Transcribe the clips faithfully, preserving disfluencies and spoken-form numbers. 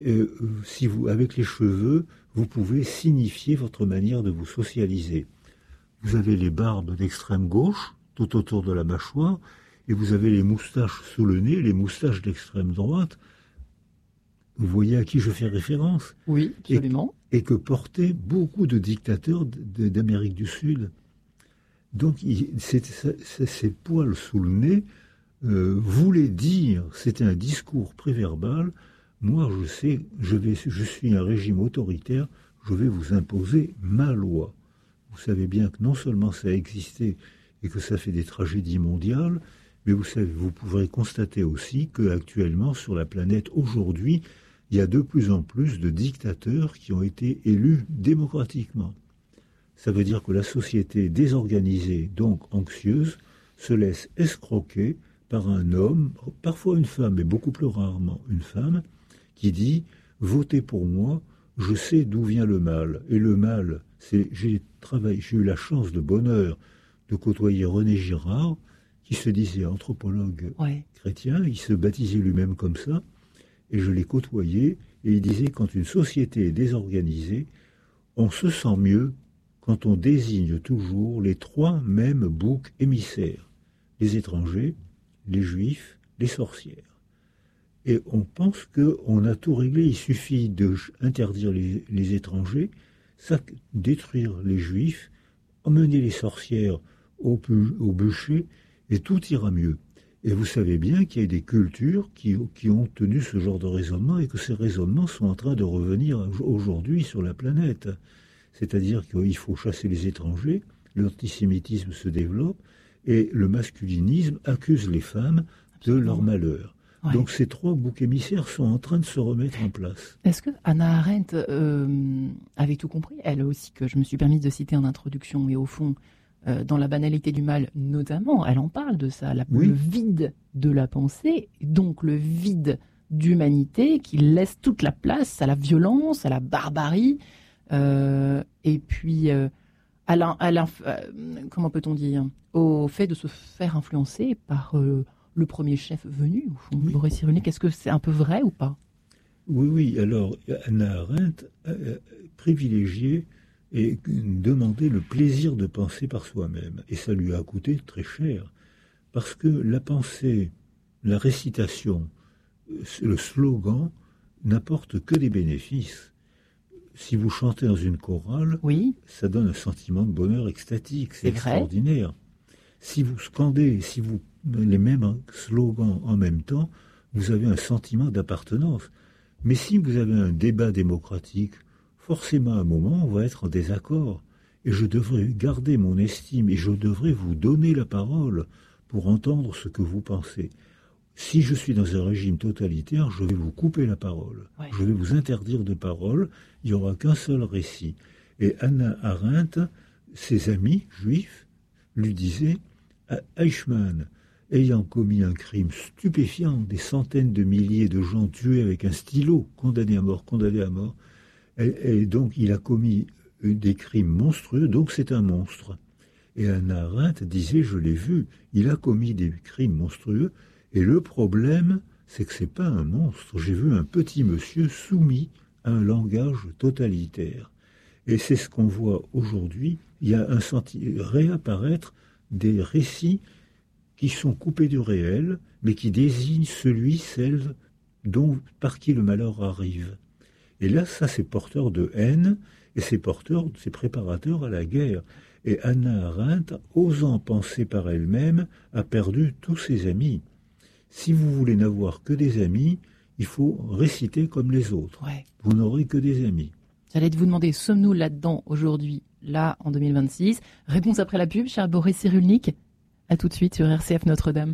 Euh, si vous, avec les cheveux, vous pouvez signifier votre manière de vous socialiser. Vous avez les barbes d'extrême gauche, tout autour de la mâchoire, et vous avez les moustaches sous le nez, les moustaches d'extrême droite. Vous voyez à qui je fais référence? Oui, absolument. Et, et que portaient beaucoup de dictateurs de, d'Amérique du Sud. Donc, il, c'est, c'est, ces poils sous le nez euh, voulaient dire, c'était un discours préverbal, moi je sais, je, vais, je suis un régime autoritaire, je vais vous imposer ma loi. Vous savez bien que non seulement ça a existé et que ça fait des tragédies mondiales, mais vous savez, vous pourrez constater aussi qu'actuellement sur la planète aujourd'hui, il y a de plus en plus de dictateurs qui ont été élus démocratiquement. Ça veut dire que la société désorganisée, donc anxieuse, se laisse escroquer par un homme, parfois une femme, mais beaucoup plus rarement une femme, qui dit « Votez pour moi, je sais d'où vient le mal. » Et le mal, c'est j'ai travaillé, j'ai eu la chance de bonheur de côtoyer René Girard, qui se disait anthropologue ouais. chrétien, il se baptisait lui-même comme ça, et je l'ai côtoyé, et il disait quand une société est désorganisée, on se sent mieux quand on désigne toujours les trois mêmes boucs émissaires, les étrangers, les juifs, les sorcières. Et on pense qu'on a tout réglé, il suffit d'interdire les, les étrangers, ça, détruire les juifs, emmener les sorcières au, au bûcher, et tout ira mieux. Et vous savez bien qu'il y a des cultures qui, qui ont tenu ce genre de raisonnement et que ces raisonnements sont en train de revenir aujourd'hui sur la planète. C'est-à-dire qu'il faut chasser les étrangers, l'antisémitisme se développe et le masculinisme accuse les femmes de leur malheur. Ouais. Donc ces trois boucs émissaires sont en train de se remettre en place. Est-ce que Hannah Arendt euh, avait tout compris? Elle aussi, que je me suis permise de citer en introduction, et au fond, euh, dans La banalité du mal notamment, elle en parle de ça, la, oui. le vide de la pensée, donc le vide d'humanité qui laisse toute la place à la violence, à la barbarie, euh, et puis euh, à la, à la, euh, comment peut-on dire, au fait de se faire influencer par euh, le premier chef venu, au fond, oui. Boris Cyrulnik. Est-ce que c'est un peu vrai ou pas? Oui, oui. Alors, Hannah Arendt a privilégié et demandé le plaisir de penser par soi-même. Et ça lui a coûté très cher. Parce que la pensée, la récitation, le slogan n'apportent que des bénéfices. Si vous chantez dans une chorale, oui. ça donne un sentiment de bonheur extatique. C'est, c'est extraordinaire. Vrai. Si vous scandez, si vous les mêmes slogans en même temps, vous avez un sentiment d'appartenance. Mais si vous avez un débat démocratique, forcément à un moment, on va être en désaccord. Et je devrais garder mon estime et je devrais vous donner la parole pour entendre ce que vous pensez. Si je suis dans un régime totalitaire, je vais vous couper la parole. Ouais. Je vais vous interdire de parole. Il n'y aura qu'un seul récit. Et Hannah Arendt, ses amis juifs, lui disaient « Eichmann, ayant commis un crime stupéfiant, des centaines de milliers de gens tués avec un stylo, condamnés à mort, condamnés à mort, et, et donc il a commis des crimes monstrueux, donc c'est un monstre. » Et Hannah Arendt disait « Je l'ai vu, il a commis des crimes monstrueux, et le problème, c'est que c'est pas un monstre. J'ai vu un petit monsieur soumis à un langage totalitaire. » Et c'est ce qu'on voit aujourd'hui. Il y a un senti- réapparaître des récits qui sont coupés du réel, mais qui désignent celui, celle dont, par qui le malheur arrive. Et là, ça, c'est porteur de haine, et c'est porteur, c'est préparateur à la guerre. Et Hannah Arendt, osant penser par elle-même, a perdu tous ses amis. Si vous voulez n'avoir que des amis, il faut réciter comme les autres. Ouais. Vous n'aurez que des amis. J'allais vous demander, sommes-nous là-dedans aujourd'hui, là, en deux mille vingt-six? Réponse après la pub, cher Boris Cyrulnik. À tout de suite sur R C F Notre-Dame.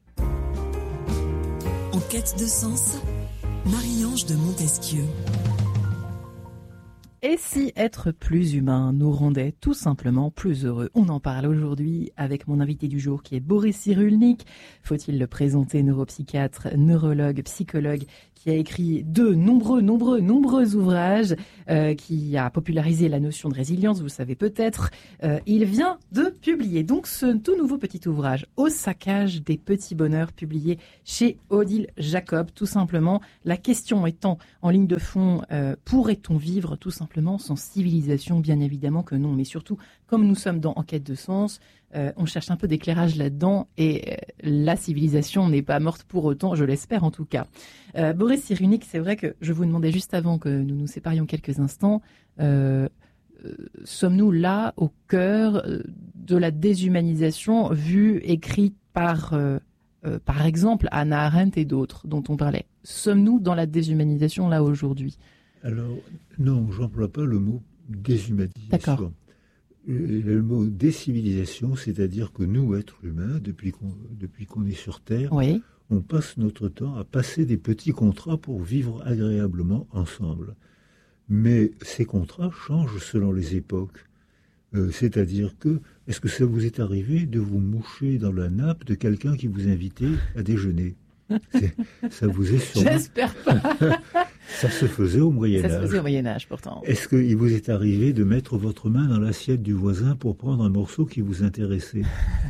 En quête de sens, Marie-Ange de Montesquieu. Et si être plus humain nous rendait tout simplement plus heureux? On en parle aujourd'hui avec mon invité du jour qui est Boris Cyrulnik. Faut-il le présenter? Neuropsychiatre, neurologue, psychologue, qui a écrit de nombreux, nombreux, nombreux ouvrages, euh, qui a popularisé la notion de résilience, vous le savez peut-être. Euh, il vient de publier donc ce tout nouveau petit ouvrage, Au saccage des petits bonheurs, publié chez Odile Jacob. Tout simplement, la question étant en ligne de fond, euh, pourrait-on vivre tout simplement sans civilisation? Bien évidemment que non, mais surtout, comme nous sommes dans Enquête de sens, euh, on cherche un peu d'éclairage là-dedans et euh, la civilisation n'est pas morte pour autant, je l'espère en tout cas. Euh, Boris Cyrulnik, c'est vrai que je vous demandais juste avant que nous nous séparions quelques instants, euh, euh, sommes-nous là au cœur de la déshumanisation vue, écrite par, euh, euh, par exemple, Hannah Arendt et d'autres dont on parlait? Sommes-nous dans la déshumanisation là aujourd'hui? Alors, non, j'emploie pas le mot déshumanisation. D'accord. Le mot décivilisation, c'est-à-dire que nous, êtres humains, depuis qu'on, depuis qu'on est sur Terre, oui. on passe notre temps à passer des petits contrats pour vivre agréablement ensemble. Mais ces contrats changent selon les époques. Euh, c'est-à-dire que, est-ce que ça vous est arrivé de vous moucher dans la nappe de quelqu'un qui vous invitait à déjeuner? C'est, ça vous est sûrement... J'espère pas. Ça se faisait au Moyen-Âge. Ça se faisait au Moyen-Âge, pourtant. Est-ce qu'il vous est arrivé de mettre votre main dans l'assiette du voisin pour prendre un morceau qui vous intéressait?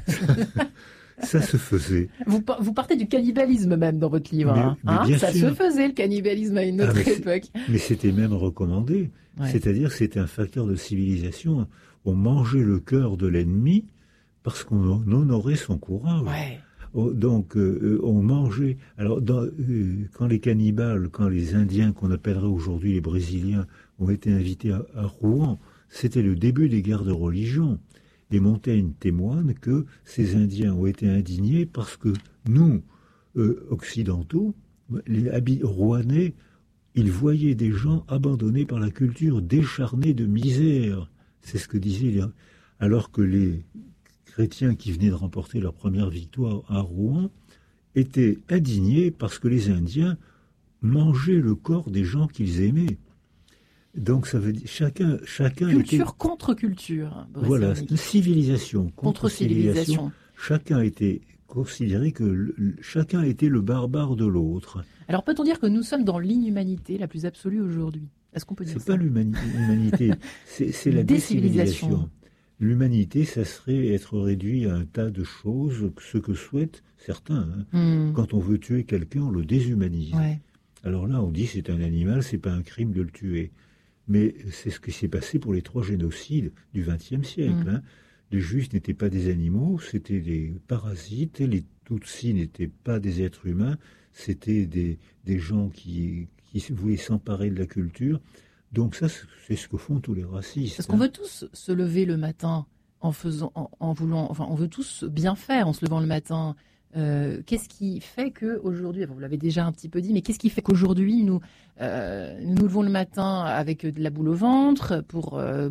Ça se faisait. Vous, vous partez du cannibalisme même dans votre livre. Mais, hein, mais hein bien ça sûr. se faisait, le cannibalisme, à une autre ah, mais époque. Mais c'était même recommandé. Ouais. C'est-à-dire que c'était un facteur de civilisation. On mangeait le cœur de l'ennemi parce qu'on honorait son courage. Ouais. Donc, euh, on mangeait. Alors, dans, euh, quand les cannibales, quand les Indiens, qu'on appellerait aujourd'hui les Brésiliens, ont été invités à, à Rouen, c'était le début des guerres de religion. Et Montaigne témoigne que ces Indiens ont été indignés parce que nous, euh, occidentaux, les habits rouennais, ils voyaient des gens abandonnés par la culture, décharnés de misère. C'est ce que disaient les... Alors que les chrétiens qui venaient de remporter leur première victoire à Rouen étaient indignés parce que les Indiens mangeaient le corps des gens qu'ils aimaient. Donc ça veut dire chacun, chacun culture était... contre culture. Voilà, civilisation contre, contre civilisation. civilisation. Chacun était considéré que le, chacun était le barbare de l'autre. Alors peut-on dire que nous sommes dans l'inhumanité la plus absolue aujourd'hui? Est-ce qu'on peut dire c'est ça? C'est pas l'humanité, c'est, c'est la décivilisation. décivilisation. L'humanité, ça serait être réduit à un tas de choses, ce que souhaitent certains. Hein. Mm. Quand on veut tuer quelqu'un, on le déshumanise. Ouais. Alors là, on dit c'est un animal, c'est pas un crime de le tuer. Mais c'est ce qui s'est passé pour les trois génocides du vingtième siècle. Mm. Hein. Les Juifs n'étaient pas des animaux, c'était des parasites. Les Tutsis n'étaient pas des êtres humains, c'était des, des gens qui, qui voulaient s'emparer de la culture. Donc ça, c'est ce que font tous les racistes. Parce qu'on veut tous se lever le matin en faisant, en, en voulant, enfin, on veut tous bien faire en se levant le matin. Euh, qu'est-ce qui fait qu'aujourd'hui, vous l'avez déjà un petit peu dit, mais qu'est-ce qui fait qu'aujourd'hui, nous, euh, nous nous levons le matin avec de la boule au ventre pour, euh,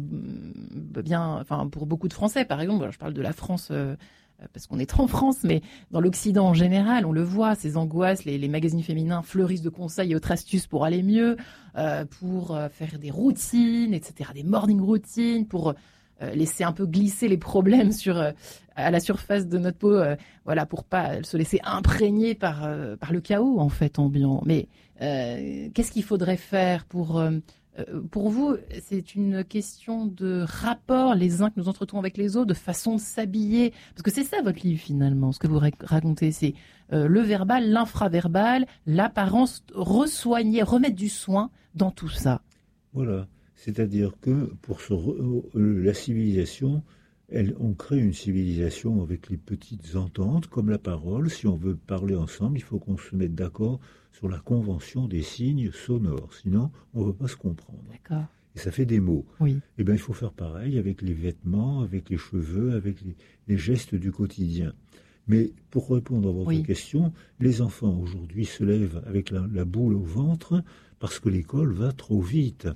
bien, enfin, pour beaucoup de Français, par exemple, je parle de la France, euh, parce qu'on est en France, mais dans l'Occident en général, on le voit, ces angoisses, les, les magazines féminins fleurissent de conseils et autres astuces pour aller mieux, euh, pour euh, faire des routines, et cetera, des morning routines, pour euh, laisser un peu glisser les problèmes sur, euh, à la surface de notre peau, euh, voilà, pour pas se laisser imprégner par, euh, par le chaos, en fait, ambiant. Mais euh, qu'est-ce qu'il faudrait faire pour... Euh, Pour vous, c'est une question de rapport les uns que nous entretenons avec les autres, de façon de s'habiller. Parce que c'est ça votre livre finalement, ce que vous racontez, c'est euh, le verbal, l'infraverbal, l'apparence, resoigner, remettre du soin dans tout ça. Voilà, c'est-à-dire que pour ce, euh, la civilisation, elle, on crée une civilisation avec les petites ententes, comme la parole. Si on veut parler ensemble, il faut qu'on se mette d'accord sur la convention des signes sonores. Sinon, on ne va pas se comprendre. D'accord. Et ça fait des mots. Oui. Eh bien, il faut faire pareil avec les vêtements, avec les cheveux, avec les, les gestes du quotidien. Mais pour répondre à votre oui. question, les enfants aujourd'hui se lèvent avec la, la boule au ventre parce que l'école va trop vite.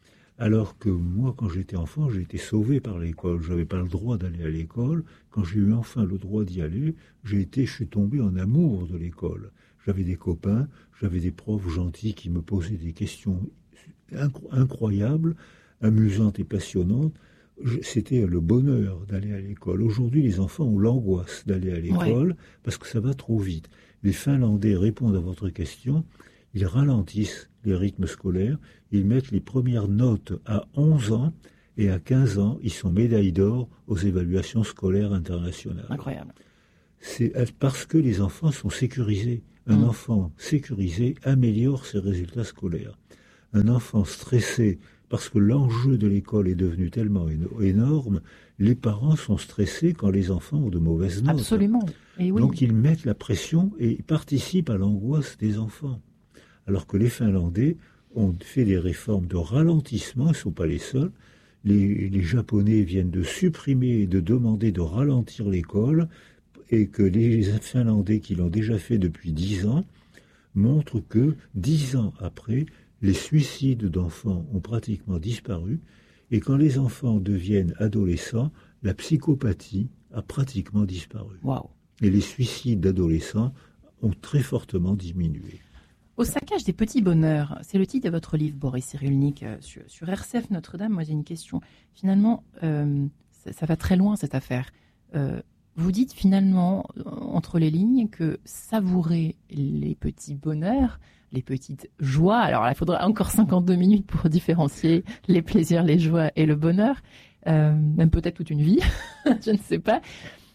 Alors que moi, quand j'étais enfant, j'ai été sauvé par l'école. Je n'avais pas le droit d'aller à l'école. Quand j'ai eu enfin le droit d'y aller, j'ai été, je suis tombé en amour de l'école. J'avais des copains, j'avais des profs gentils qui me posaient des questions incro- incroyables. amusante et passionnante, c'était le bonheur d'aller à l'école. Aujourd'hui, les enfants ont l'angoisse d'aller à l'école ouais. parce que ça va trop vite. Les Finlandais répondent à votre question, ils ralentissent les rythmes scolaires, ils mettent les premières notes à onze ans et à quinze ans, ils sont médailles d'or aux évaluations scolaires internationales. Incroyable. C'est parce que les enfants sont sécurisés. Un mmh. enfant sécurisé améliore ses résultats scolaires. Un enfant stressé, parce que l'enjeu de l'école est devenu tellement énorme, les parents sont stressés quand les enfants ont de mauvaises notes. Absolument. Et oui. Donc ils mettent la pression et ils participent à l'angoisse des enfants. Alors que les Finlandais ont fait des réformes de ralentissement, ils ne sont pas les seuls. Les, les Japonais viennent de supprimer et de demander de ralentir l'école, et que les Finlandais qui l'ont déjà fait depuis dix ans montrent que dix ans après, les suicides d'enfants ont pratiquement disparu, et quand les enfants deviennent adolescents, la psychopathie a pratiquement disparu. Wow. Et les suicides d'adolescents ont très fortement diminué. Au saccage des petits bonheurs, c'est le titre de votre livre, Boris Cyrulnik, euh, sur, sur R C F Notre-Dame. Moi, j'ai une question. Finalement, euh, ça, ça va très loin, cette affaire. Euh, vous dites finalement, entre les lignes, que savourer les petits bonheurs, les petites joies, alors là, il faudra encore cinquante-deux minutes pour différencier les plaisirs, les joies et le bonheur, euh, même peut-être toute une vie, je ne sais pas.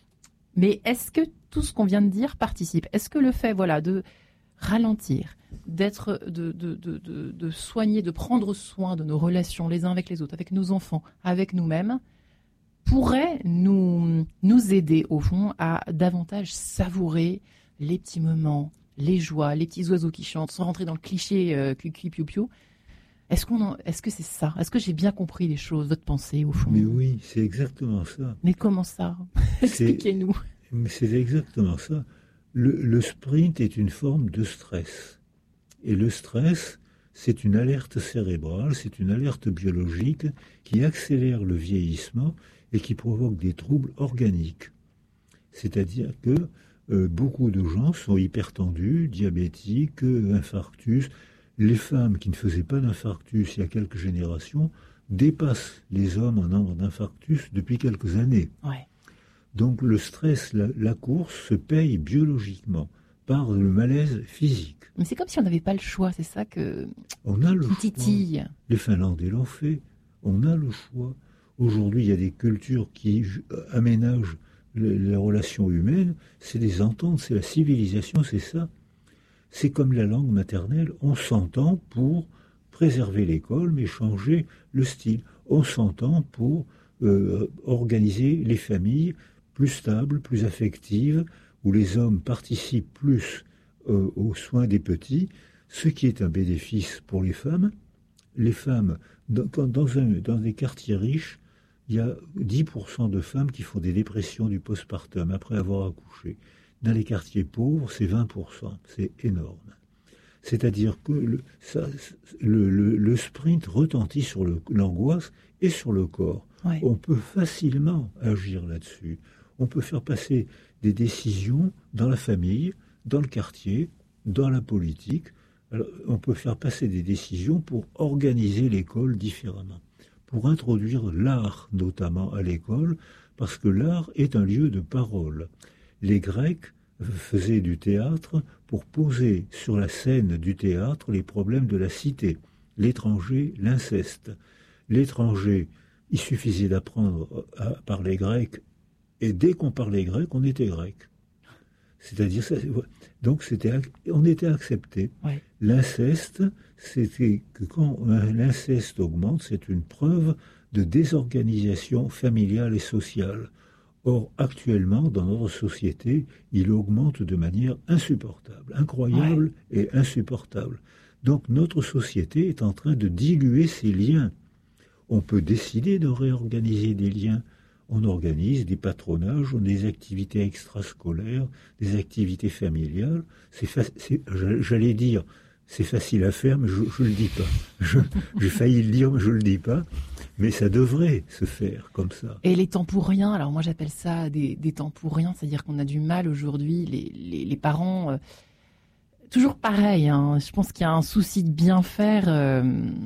Mais est-ce que tout ce qu'on vient de dire participe ? Est-ce que le fait, voilà, de ralentir, d'être, de, de, de, de, de soigner, de prendre soin de nos relations les uns avec les autres, avec nos enfants, avec nous-mêmes, pourrait nous, nous aider, au fond, à davantage savourer les petits moments, les joies, les petits oiseaux qui chantent, sans rentrer dans le cliché euh, cucu piou piou. Est-ce qu'on en, est-ce que c'est ça ? Est-ce que j'ai bien compris les choses, votre pensée, au fond ? Mais oui, c'est exactement ça. Mais comment ça ? Expliquez-nous. Mais c'est exactement ça. Le, le sprint est une forme de stress. Et le stress, c'est une alerte cérébrale, c'est une alerte biologique qui accélère le vieillissement et qui provoque des troubles organiques. C'est-à-dire que euh, beaucoup de gens sont hypertendus, diabétiques, euh, infarctus. Les femmes qui ne faisaient pas d'infarctus il y a quelques générations dépassent les hommes en nombre d'infarctus depuis quelques années. Ouais. Donc le stress, la, la course se paye biologiquement par le malaise physique. Mais c'est comme si on n'avait pas le choix, c'est ça que on a le choix. Titille. Les Finlandais l'ont fait. On a le choix. Aujourd'hui, il y a des cultures qui aménagent les, les relations humaines. C'est des ententes, c'est la civilisation, c'est ça. C'est comme la langue maternelle. On s'entend pour préserver l'école, mais changer le style. On s'entend pour euh, organiser les familles plus stables, plus affectives, où les hommes participent plus euh, aux soins des petits, ce qui est un bénéfice pour les femmes. Les femmes, dans, dans, un, dans des quartiers riches, il y a dix pour cent de femmes qui font des dépressions du postpartum après avoir accouché. Dans les quartiers pauvres, c'est vingt pour cent. C'est énorme. C'est-à-dire que le, ça, le, le, le sprint retentit sur le, l'angoisse et sur le corps. Ouais. On peut facilement agir là-dessus. On peut faire passer des décisions dans la famille, dans le quartier, dans la politique. Alors, on peut faire passer des décisions pour organiser l'école différemment, pour introduire l'art notamment à l'école, parce que l'art est un lieu de parole. Les Grecs faisaient du théâtre pour poser sur la scène du théâtre les problèmes de la cité, l'étranger, l'inceste. L'étranger, il suffisait d'apprendre à parler grec, et dès qu'on parlait grec, on était grec. C'est-à-dire, ça, donc c'était, on était accepté. Ouais. L'inceste, c'était que quand l'inceste augmente, c'est une preuve de désorganisation familiale et sociale. Or, actuellement, dans notre société, il augmente de manière insupportable, incroyable ouais. et insupportable. Donc, notre société est en train de diluer ses liens. On peut décider de réorganiser des liens. On organise des patronages, des activités extrascolaires, des activités familiales. C'est, fa- c'est j'allais dire, c'est facile à faire, mais je ne le dis pas. Je, j'ai failli le dire, mais je ne le dis pas. Mais ça devrait se faire comme ça. Et les temps pour rien, alors moi j'appelle ça des, des temps pour rien, c'est-à-dire qu'on a du mal aujourd'hui, les, les, les parents... Euh, toujours pareil, hein, je pense qu'il y a un souci de bien faire. Euh,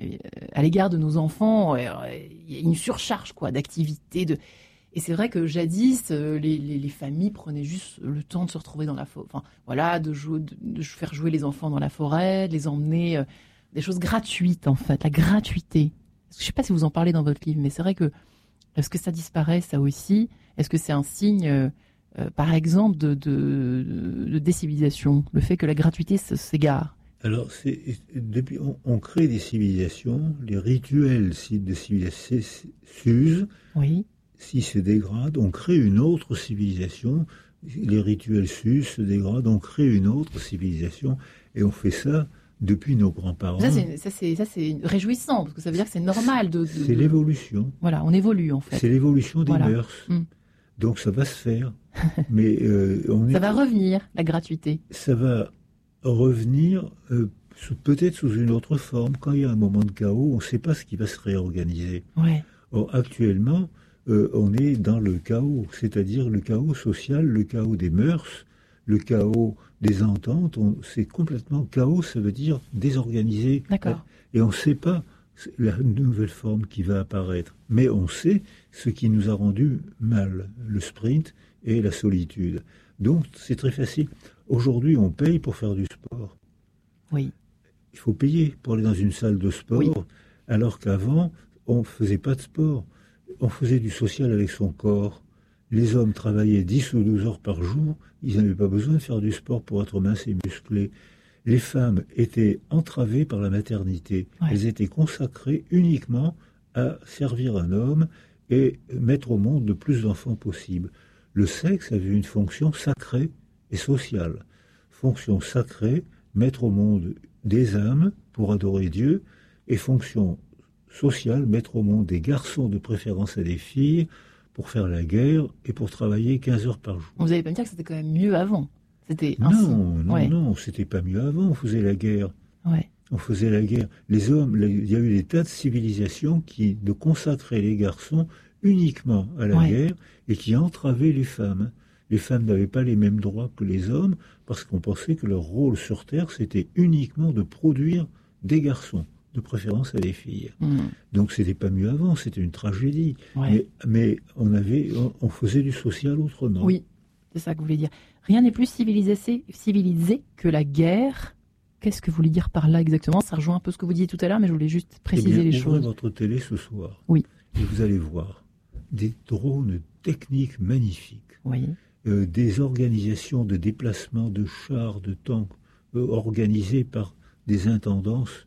à l'égard de nos enfants, il y a une surcharge quoi, d'activités. De... Et c'est vrai que jadis, les, les, les familles prenaient juste le temps de se retrouver dans la forêt. Enfin, voilà, de, jouer, de, de faire jouer les enfants dans la forêt, de les emmener, euh, des choses gratuites en fait, la gratuité. Je ne sais pas si vous en parlez dans votre livre, mais c'est vrai que est-ce que ça disparaît, ça aussi? Est-ce que c'est un signe, euh, euh, par exemple, de, de, de, de décivilisation, le fait que la gratuité s'égare? Alors, c'est, depuis, on, on crée des civilisations, les rituels de civilisation s'usent, oui. s'ils se dégradent, on crée une autre civilisation, les rituels s'usent, se dégradent, on crée une autre civilisation, et on fait ça depuis nos grands-parents. Ça, c'est, ça, c'est, ça, c'est réjouissant, parce que ça veut dire que c'est normal de... de c'est l'évolution. Voilà, on évolue, en fait. C'est l'évolution des voilà. mœurs. Hum. Donc, ça va se faire. Mais euh, on ça est... va revenir, la gratuité. Ça va revenir, euh, sous, peut-être sous une autre forme. Quand il y a un moment de chaos, on ne sait pas ce qui va se réorganiser. Ouais. Or, actuellement, euh, on est dans le chaos, c'est-à-dire le chaos social, le chaos des mœurs, le chaos des ententes. On, c'est complètement chaos, ça veut dire désorganisé. D'accord. Et on ne sait pas la nouvelle forme qui va apparaître. Mais on sait ce qui nous a rendu mal, le sprint et la solitude. Donc, c'est très facile. Aujourd'hui, on paye pour faire du sport. Oui. Il faut payer pour aller dans une salle de sport, oui. Alors qu'avant, on ne faisait pas de sport. On faisait du social avec son corps. Les hommes travaillaient dix ou douze heures par jour. Ils n'avaient pas besoin de faire du sport pour être minces et musclés. Les femmes étaient entravées par la maternité. Ouais. Elles étaient consacrées uniquement à servir un homme et mettre au monde le plus d'enfants possible. Le sexe avait une fonction sacrée et sociale. Fonction sacrée, mettre au monde des âmes pour adorer Dieu, et fonction sociale, mettre au monde des garçons de préférence à des filles pour faire la guerre et pour travailler quinze heures par jour. Vous n'allez pas me dire que c'était quand même mieux avant? C'était non, ainsi. non, ouais. non, c'était pas mieux avant, on faisait la guerre. Ouais. On faisait la guerre. Les hommes, il y a eu des tas de civilisations qui de consacraient les garçons uniquement à la ouais. guerre et qui entravaient les femmes. Les femmes n'avaient pas les mêmes droits que les hommes parce qu'on pensait que leur rôle sur Terre, c'était uniquement de produire des garçons, de préférence à des filles. Mmh. Donc c'était pas mieux avant, c'était une tragédie. Ouais. Mais, mais on avait, on, on faisait du social autrement. Oui, c'est ça que vous voulez dire. Rien n'est plus civilisé, civilisé que la guerre. Qu'est-ce que vous voulez dire par là exactement? Ça rejoint un peu ce que vous disiez tout à l'heure, mais je voulais juste préciser eh bien, les ouvrez choses. votre télé ce soir. Oui. Et vous allez voir des drones techniques magnifiques. Oui. Euh, des organisations de déplacement de chars, de tanks, euh, organisées par des intendances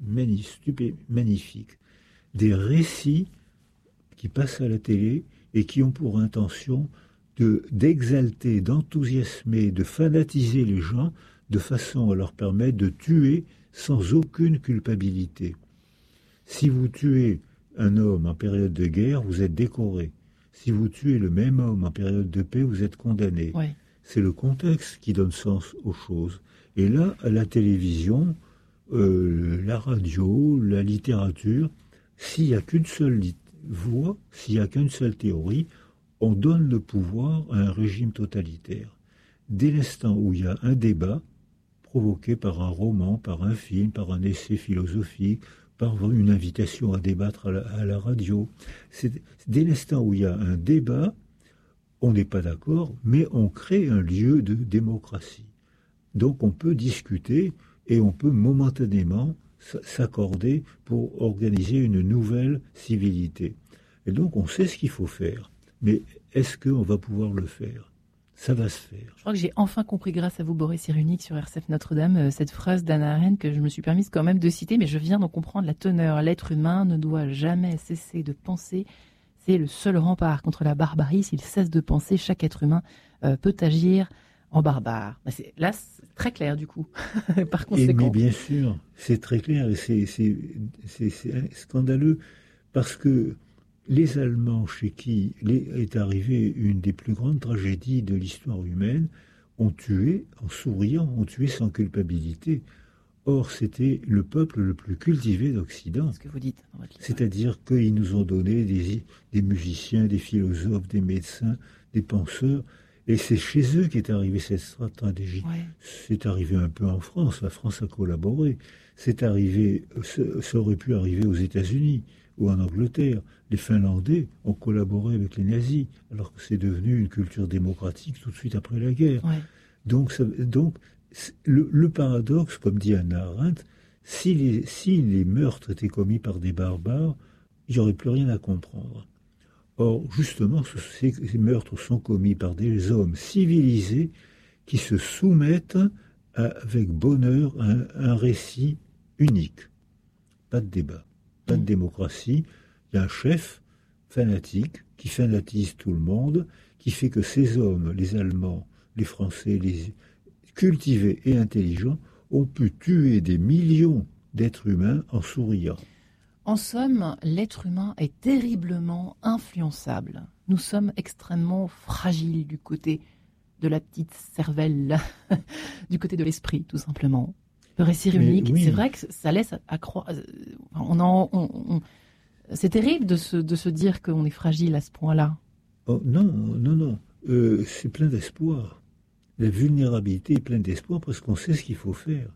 magnifiques. Des récits qui passent à la télé et qui ont pour intention de, d'exalter, d'enthousiasmer, de fanatiser les gens de façon à leur permettre de tuer sans aucune culpabilité. Si vous tuez un homme en période de guerre, vous êtes décoré. Si vous tuez le même homme en période de paix, vous êtes condamné. Oui. C'est le contexte qui donne sens aux choses. Et là, à la télévision, euh, la radio, la littérature, s'il n'y a qu'une seule voix, s'il n'y a qu'une seule théorie, on donne le pouvoir à un régime totalitaire. Dès l'instant où il y a un débat, provoqué par un roman, par un film, par un essai philosophique, par une invitation à débattre à la, à la radio. C'est, dès l'instant où il y a un débat, on n'est pas d'accord, mais on crée un lieu de démocratie. Donc on peut discuter et on peut momentanément s'accorder pour organiser une nouvelle civilité. Et donc on sait ce qu'il faut faire, mais est-ce qu'on va pouvoir le faire ? Ça va se faire. Je crois que j'ai enfin compris, grâce à vous, Boris Cyrulnik, sur R C F Notre-Dame, cette phrase d'Hannah Arendt que je me suis permise quand même de citer, mais je viens d'en comprendre la teneur. L'être humain ne doit jamais cesser de penser. C'est le seul rempart contre la barbarie. S'il cesse de penser, chaque être humain euh, peut agir en barbare. C'est, là, c'est très clair, du coup, par conséquent. Et, mais bien sûr, c'est très clair et c'est, c'est, c'est, c'est scandaleux parce que les Allemands, chez qui est arrivée une des plus grandes tragédies de l'histoire humaine, ont tué, en souriant, ont tué sans culpabilité. Or, c'était le peuple le plus cultivé d'Occident. C'est ce que vous dites. C'est-à-dire qu'ils nous ont donné des, des musiciens, des philosophes, des médecins, des penseurs. Et c'est chez eux qu'est arrivée cette stratégie. Ouais. C'est arrivé un peu en France. La France a collaboré. C'est arrivé, ça aurait pu arriver aux États-Unis ou en Angleterre. Les Finlandais ont collaboré avec les nazis, alors que c'est devenu une culture démocratique tout de suite après la guerre. Ouais. Donc, ça, donc le, le paradoxe, comme dit Hannah Arendt, si les, si les meurtres étaient commis par des barbares, il n'y aurait plus rien à comprendre. Or, justement, ces, ces meurtres sont commis par des hommes civilisés qui se soumettent à, avec bonheur à un, un récit unique. Pas de débat, pas de démocratie. Il y a un chef fanatique qui fanatise tout le monde, qui fait que ces hommes, les Allemands, les Français, les cultivés et intelligents, ont pu tuer des millions d'êtres humains en souriant. En somme, l'être humain est terriblement influençable. Nous sommes extrêmement fragiles du côté de la petite cervelle, du côté de l'esprit, tout simplement. Le récit unique, oui. C'est vrai que ça laisse accroire. On en, on, on... C'est terrible de se, de se dire qu'on est fragile à ce point-là. Oh, non, non, non. Euh, c'est plein d'espoir. La vulnérabilité est pleine d'espoir parce qu'on sait ce qu'il faut faire.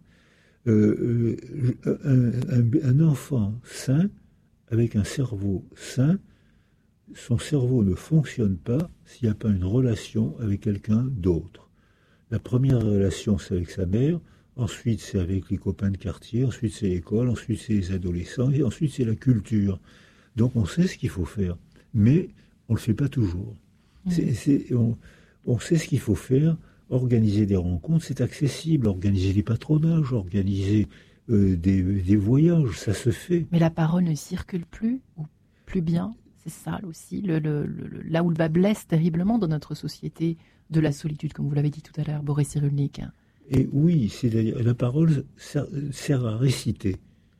Euh, un, un, un enfant sain, avec un cerveau sain, son cerveau ne fonctionne pas s'il n'y a pas une relation avec quelqu'un d'autre. La première relation, c'est avec sa mère, ensuite c'est avec les copains de quartier, ensuite c'est l'école, ensuite c'est les adolescents, et ensuite c'est la culture. Donc on sait ce qu'il faut faire, mais on ne le fait pas toujours. Mmh. C'est, c'est, on, on sait ce qu'il faut faire. Organiser des rencontres, c'est accessible. Organiser des patronages, organiser euh, des, des voyages, ça se fait. Mais la parole ne circule plus, ou plus bien. C'est ça aussi, le, le, le, là où le bas blesse terriblement dans notre société de la solitude, comme vous l'avez dit tout à l'heure, Boris Cyrulnik. Et oui, c'est-à-dire la parole sert, sert à réciter.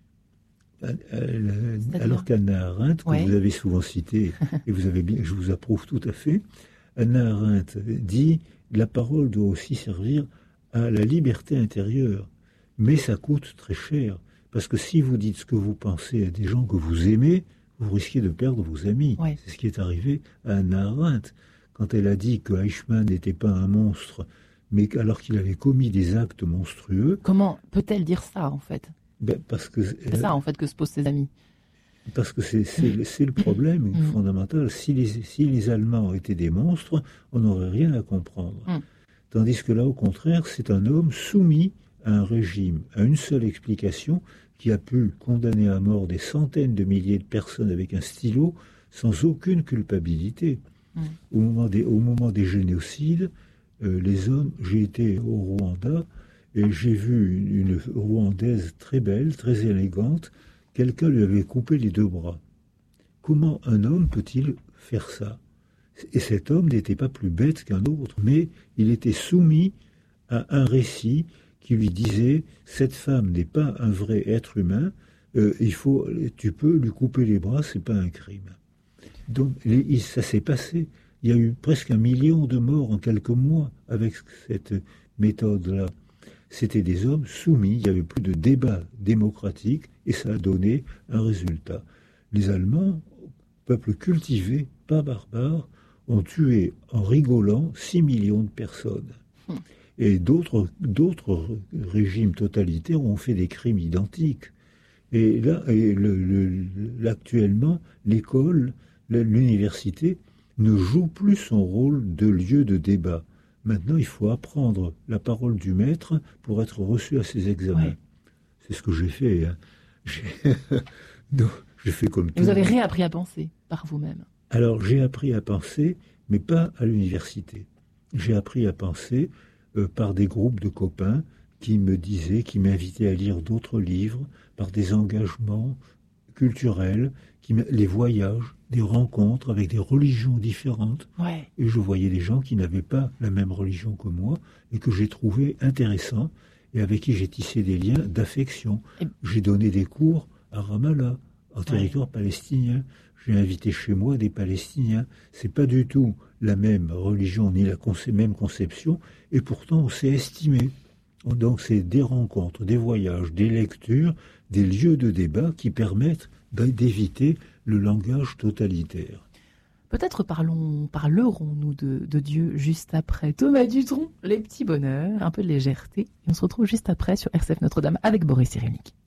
Alors qu'Hannah Arendt, que ouais. vous avez souvent cité, et vous avez bien, je vous approuve tout à fait, Hannah Arendt dit la parole doit aussi servir à la liberté intérieure, mais ça coûte très cher, parce que si vous dites ce que vous pensez à des gens que vous aimez, vous risquez de perdre vos amis. Ouais. C'est ce qui est arrivé à Hannah Arendt, quand elle a dit que Eichmann n'était pas un monstre, mais alors qu'il avait commis des actes monstrueux. Comment peut-elle dire ça, en fait ? Ben, parce que c'est ça, en fait, que se posent ses amis. Parce que c'est, c'est, c'est le problème mmh. fondamental. Si les, si les Allemands étaient des monstres, on n'aurait rien à comprendre. Mmh. Tandis que là, au contraire, c'est un homme soumis à un régime, à une seule explication, qui a pu condamner à mort des centaines de milliers de personnes avec un stylo, sans aucune culpabilité. Mmh. Au moment des, au moment des génocides, euh, les hommes, j'ai été au Rwanda, et j'ai vu une, une Rwandaise très belle, très élégante. Quelqu'un lui avait coupé les deux bras. Comment un homme peut-il faire ça ? Et cet homme n'était pas plus bête qu'un autre, mais il était soumis à un récit qui lui disait « Cette femme n'est pas un vrai être humain, euh, il faut, tu peux lui couper les bras, c'est pas un crime. » Donc les, ça s'est passé. Il y a eu presque un million de morts en quelques mois avec cette méthode-là. C'était des hommes soumis, il n'y avait plus de débat démocratique et ça a donné un résultat. Les Allemands, peuple cultivé, pas barbare, ont tué en rigolant six millions de personnes. Hum. Et d'autres, d'autres régimes totalitaires ont fait des crimes identiques. Et là, et le, le, actuellement, l'école, l'université ne joue plus son rôle de lieu de débat. Maintenant, il faut apprendre la parole du maître pour être reçu à ses examens. Ouais. C'est ce que j'ai fait. Hein. J'ai... Donc, j'ai fait comme tout. Vous avez réappris à penser par vous-même. Alors, j'ai appris à penser, mais pas à l'université. J'ai appris à penser euh, par des groupes de copains qui me disaient, qui m'invitaient à lire d'autres livres, par des engagements culturels, qui me... les voyages, des rencontres avec des religions différentes. Ouais. Et je voyais des gens qui n'avaient pas la même religion que moi et que j'ai trouvé intéressants et avec qui j'ai tissé des liens d'affection. Et... J'ai donné des cours à Ramallah, en territoire ouais. palestinien. J'ai invité chez moi des Palestiniens. C'est pas du tout la même religion ni la conce- même conception et pourtant on s'est estimé. Donc c'est des rencontres, des voyages, des lectures, des lieux de débat qui permettent d'éviter le langage totalitaire. Peut-être parlons, parlerons-nous de, de Dieu juste après Thomas Dutronc, les petits bonheurs, un peu de légèreté. Et on se retrouve juste après sur R C F Notre-Dame avec Boris Cyrulnik.